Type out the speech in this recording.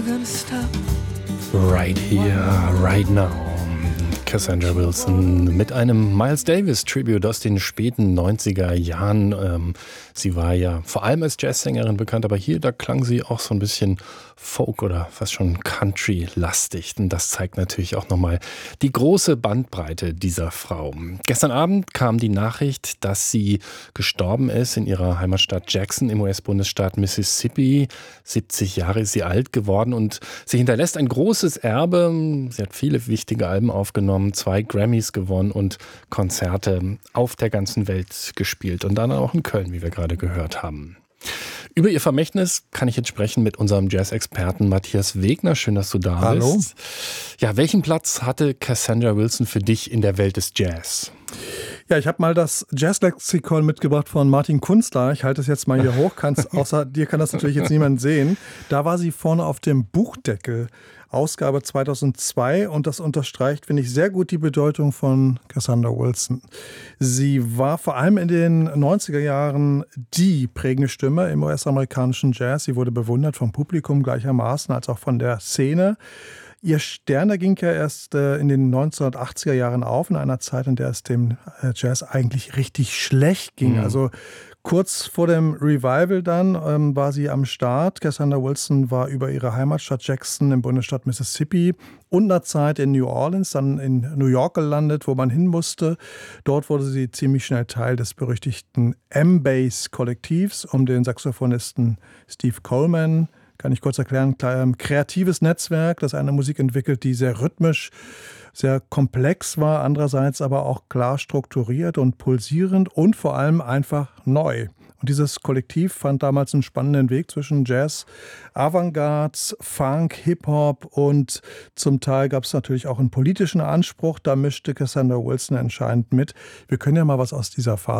Right here, right now. Cassandra Wilson mit einem Miles Davis Tribute aus den späten 90er Jahren. Sie war ja vor allem als Jazzsängerin bekannt, aber hier, da klang sie auch so ein bisschen Folk oder fast schon Country-lastig. Und das zeigt natürlich auch nochmal die große Bandbreite dieser Frau. Gestern Abend kam die Nachricht, dass sie gestorben ist in ihrer Heimatstadt Jackson im US-Bundesstaat Mississippi. 70 Jahre ist sie alt geworden und sie hinterlässt ein großes Erbe. Sie hat viele wichtige Alben aufgenommen, 2 Grammys gewonnen und Konzerte auf der ganzen Welt gespielt und dann auch in Köln, wie wir gerade gehört haben. Über ihr Vermächtnis kann ich jetzt sprechen mit unserem Jazz-Experten Matthias Wegner. Schön, dass du da bist. Hallo. Ja, welchen Platz hatte Cassandra Wilson für dich in der Welt des Jazz? Ja, ich habe mal das Jazz-Lexikon mitgebracht von Martin Kunstler. Ich halte es jetzt mal hier hoch. Außer dir kann das natürlich jetzt niemand sehen. Da war sie vorne auf dem Buchdeckel. Ausgabe 2002 und das unterstreicht, finde ich, sehr gut die Bedeutung von Cassandra Wilson. Sie war vor allem in den 90er Jahren die prägende Stimme im US-amerikanischen Jazz. Sie wurde bewundert vom Publikum gleichermaßen als auch von der Szene. Ihr Stern, der ging ja erst in den 1980er Jahren auf, in einer Zeit, in der es dem Jazz eigentlich richtig schlecht ging. Also kurz vor dem Revival dann war sie am Start. Cassandra Wilson war über ihre Heimatstadt Jackson im Bundesstaat Mississippi und einer Zeit in New Orleans, dann in New York gelandet, wo man hin musste. Dort wurde sie ziemlich schnell Teil des berüchtigten M-Bass-Kollektivs um den Saxophonisten Steve Coleman. Kann ich kurz erklären, ein kreatives Netzwerk, das eine Musik entwickelt, die sehr rhythmisch, sehr komplex war, andererseits aber auch klar strukturiert und pulsierend und vor allem einfach neu. Und dieses Kollektiv fand damals einen spannenden Weg zwischen Jazz, Avantgarde, Funk, Hip-Hop und zum Teil gab es natürlich auch einen politischen Anspruch. Da mischte Cassandra Wilson entscheidend mit. Wir können ja mal was aus dieser Phase